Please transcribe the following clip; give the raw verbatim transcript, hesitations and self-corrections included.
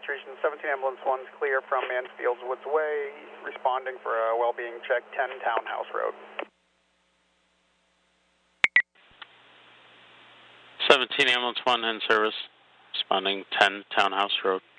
Region seventeen Ambulance one's clear from Mansfield Woods Way, responding for a well-being check, ten Townhouse Road. seventeen Ambulance one in service, responding ten Townhouse Road.